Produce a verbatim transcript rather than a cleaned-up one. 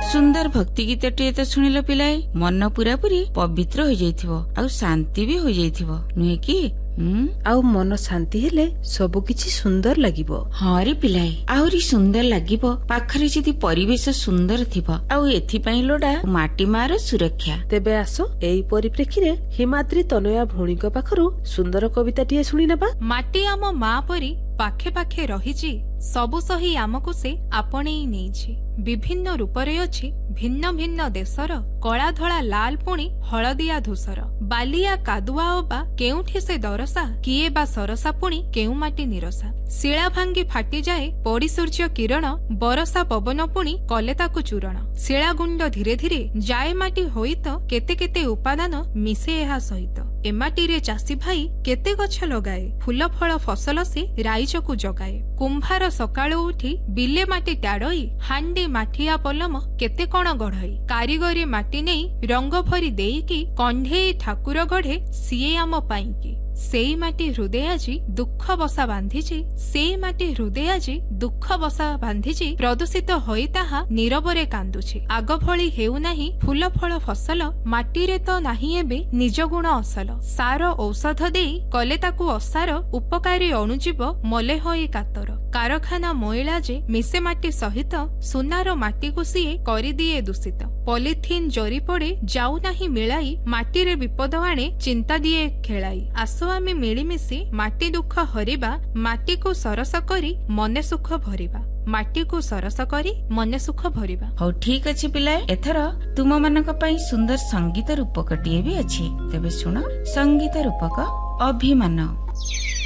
सुंदर भक्ति गीत टे तो शुणिल पिलाए मन पूरा पूरी पवित्र हो जाइथिबो आ शांति भी हो जाइथिबो नुहे कि आउ मन शांति हेले सब किछि सुंदर लागिबो। हाँ रे पिलाए आउरी सुंदर लागिबो पाखरे जदि परिवेश सुंदर थिबो आउ एथि पई लोडा माटी मार सुरक्षा। तेबे आसो एई परिप्रेक्षी रे हिमाद्री तनया भौणीक पाखरु सुंदर कविता टिए शुणी नेबा। माटी आम मा परी पाखे पाखे रहिछि सबु सही आमको से आपणेई नेइछि विभिन्न रूपरे अछि भिन्न भिन्न देशर कला धला लाल पुणी हलदिया धूसर बालिया कादुआ बा केउठी से दरसा किए बा सरसा पुणी केउ माटी निरसा शिला भांगी फाटी जाए पड़ी सूर्य किरण बरसा पवन पुणी कले ताकु चूरण शिला गुंड धीरे धीरे जाए माटी होइत केते केते उपादान मिसे एहा सहित ए माटी रे चासी भाई केते गछ लगाए फूल फल फसल से राइजकु जगाए कुंभार सकाळु उठी बिले माटी टाड़ई हांडी माठिया पलम केते कण गढ़ई कारीगरी माटी नेई रंग भरी देईकी कंढेई ठाकुर गढ़े सिए आम पाईकी सेई माटी हृदय आजी दुख बसा बांधिछि सेई माटी हृदय आजी दुख बसा बांधिछि प्रदूषित होई ताहा नीरबरे कांदुछि आग भଳି हेउ नाही फूल फल फसल माटी रे तो नाही एबे निज गुण असल सार औषध देई कले ताकु असार उपकारी अणुजीव मले होई कातर कारखाना मइला जे मिसे माटी सहित सुनार माटी को सिए करि दिए दूषित पॉलिथिन जरी पड़े जाऊ नाही मिलाई माटी रे विपद आणे चिंता दिए खेलाई आसो आमे मिलिमिशि माटी दुख हरिबा माटी को सरस करी मने सुख भरिबा माटी को सरस करी मने सुख भरिबा। हो ठीक अछि पिलाए एथर तुम मानक पई सुंदर संगीत रूपकटिए भी अछि तेबे सुनो संगीत रूपक अभिमान।